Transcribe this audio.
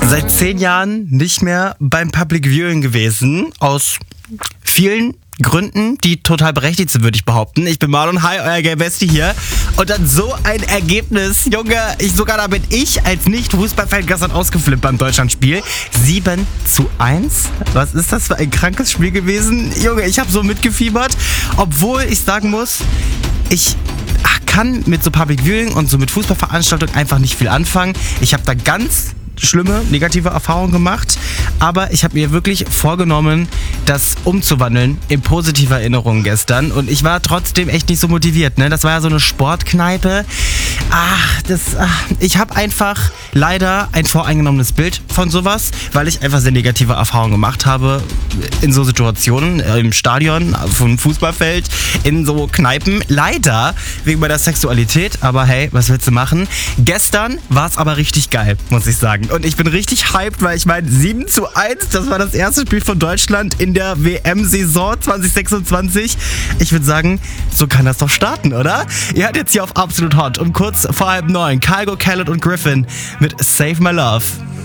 Seit 10 Jahren nicht mehr beim Public Viewing gewesen. Aus vielen Gründen, die total berechtigt sind, würde ich behaupten. Ich bin Marlon, hi, euer Gay Bestie hier. Und dann so ein Ergebnis, Junge, da bin ich als Nicht-Fußballfan gestern ausgeflippt beim Deutschlandspiel. 7:1. Was ist das für ein krankes Spiel gewesen? Junge, ich habe so mitgefiebert. Obwohl ich sagen muss, ich kann mit so Public Viewing und so mit Fußballveranstaltungen einfach nicht viel anfangen. Ich habe da ganz schlimme, negative Erfahrungen gemacht, aber ich habe mir wirklich vorgenommen, das umzuwandeln in positive Erinnerungen gestern, und ich war trotzdem echt nicht so motiviert, ne? Das war ja so eine Sportkneipe. Ich habe einfach leider ein voreingenommenes Bild von sowas, weil ich einfach sehr negative Erfahrungen gemacht habe in so Situationen, im Stadion, auf dem Fußballfeld, in so Kneipen. Leider wegen meiner Sexualität, aber hey, was willst du machen? Gestern war es aber richtig geil, muss ich sagen. Und ich bin richtig hyped, weil ich meine, 7:1, das war das erste Spiel von Deutschland in der WM-Saison 2026. Ich würde sagen, so kann das doch starten, oder? Ihr hört jetzt hier auf Absolut Hot um kurz vor 8:30 Kygo, Khaled und Griffin mit Save My Love.